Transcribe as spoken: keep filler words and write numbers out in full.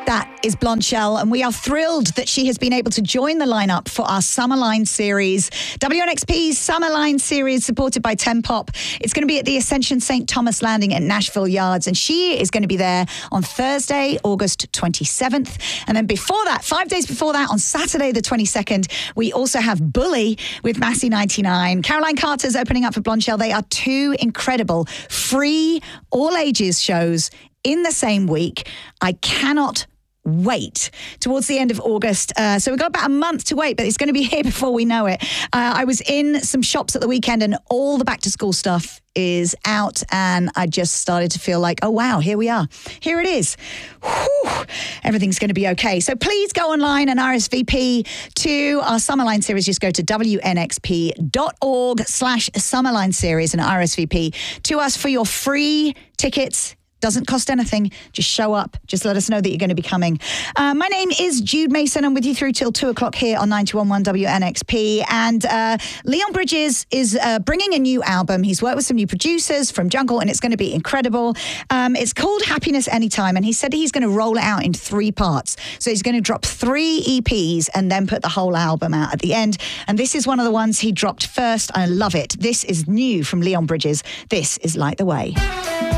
That is Blondshell, and we are thrilled that she has been able to join the lineup for our Summerline series. W N X P's Summerline series, supported by Ten Pop. It's going to be at the Ascension Saint Thomas Landing at Nashville Yards, and she is going to be there on Thursday, August twenty-seventh. And then before that, five days before that, on Saturday the twenty-second, we also have Bully with Massey ninety-nine. Caroline Carter's opening up for Blondshell. They are two incredible, free, all-ages shows in the same week. I cannot wait towards the end of August. Uh, so we've got about a month to wait, but it's going to be here before we know it. Uh, I was in some shops at the weekend and all the back to school stuff is out, and I just started to feel like, oh, wow, here we are. Here it is. Whew. Everything's going to be okay. So please go online and R S V P to our Summerline series. Just go to W N X P dot org slash Summerline series and R S V P to us for your free tickets. Doesn't cost anything. Just show up. Just let us know that you're going to be coming. Uh, my name is Jude Mason. I'm with you through till two o'clock here on ninety-one point one W N X P. And uh, Leon Bridges is uh, bringing a new album. He's worked with some new producers from Jungle, and it's going to be incredible. Um, it's called Happiness Anytime, and he said he's going to roll it out in three parts. So he's going to drop three E Ps and then put the whole album out at the end. And this is one of the ones he dropped first. I love it. This is new from Leon Bridges. This is Light the Way.